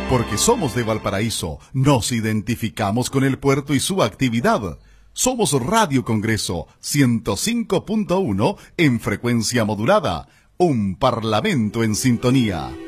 Porque somos de Valparaíso, nos identificamos con el puerto y su actividad. Somos Radio Congreso 105.1 en frecuencia modulada, un parlamento en sintonía.